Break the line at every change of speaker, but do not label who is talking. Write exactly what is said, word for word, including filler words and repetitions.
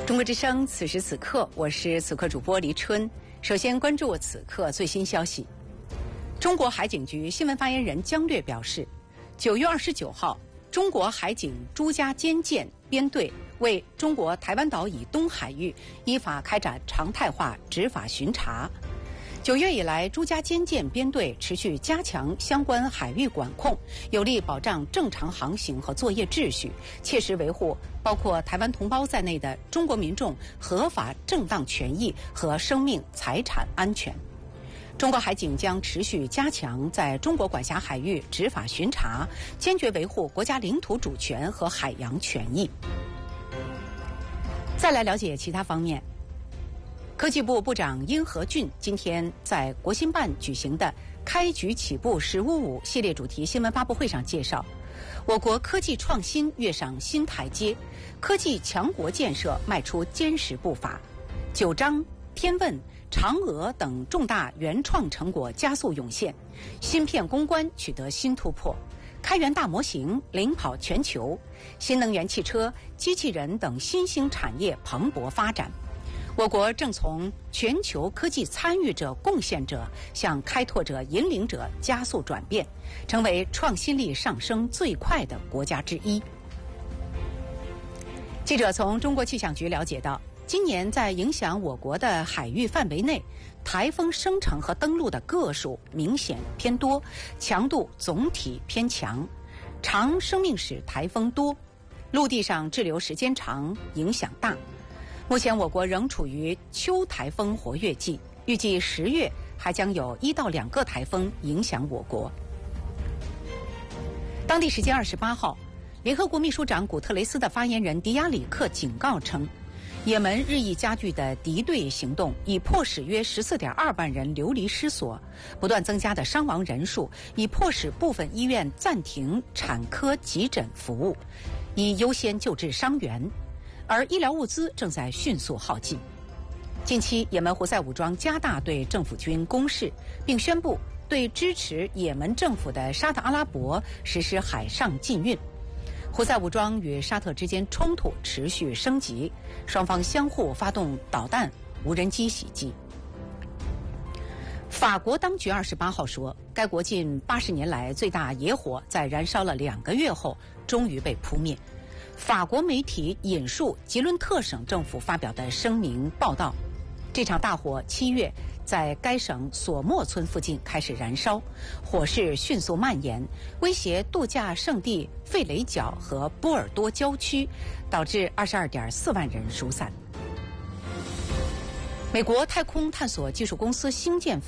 中国之声，此时此刻，我是此刻主播黎春。首先关注此刻最新消息。中国海警局新闻发言人姜略表示，九月二十九号，中国海警朱家尖舰编队为中国台湾岛以东海域依法开展常态化执法巡查。九月以来，朱家尖舰编队持续加强相关海域管控，有力保障正常航行和作业秩序，切实维护包括台湾同胞在内的中国民众合法正当权益和生命财产安全。中国海警将持续加强在中国管辖海域执法巡查，坚决维护国家领土主权和海洋权益。再来了解其他方面。科技部部长殷和俊今天在国新办举行的开局起步十五五系列主题新闻发布会上介绍，我国科技创新跃上新台阶，科技强国建设迈出坚实步伐，九章、天问、嫦娥等重大原创成果加速涌现，芯片攻关取得新突破，开源大模型领跑全球，新能源汽车、机器人等新兴产业蓬勃发展。我国正从全球科技参与者、贡献者向开拓者、引领者加速转变，成为创新力上升最快的国家之一。记者从中国气象局了解到，今年在影响我国的海域范围内，台风生成和登陆的个数明显偏多，强度总体偏强，长生命史台风多，陆地上滞留时间长，影响大。目前我国仍处于秋台风活跃季，预计十月还将有一到两个台风影响我国。当地时间二十八号，联合国秘书长古特雷斯的发言人迪亚里克警告称，也门日益加剧的敌对行动已迫使约十四点二万人流离失所，不断增加的伤亡人数已迫使部分医院暂停产科急诊服务，以优先救治伤员。而医疗物资正在迅速耗尽。近期，也门胡塞武装加大对政府军攻势，并宣布对支持也门政府的沙特阿拉伯实施海上禁运。胡塞武装与沙特之间冲突持续升级，双方相互发动导弹、无人机袭击。法国当局二十八号说，该国近八十年来最大野火在燃烧了两个月后，终于被扑灭。法国媒体引述吉伦特省政府发表的声明报道，这场大火七月在该省索莫村附近开始燃烧，火势迅速蔓延，威胁度假胜地费雷角和波尔多郊区，导致二十二点四万人疏散。美国太空探索技术公司星舰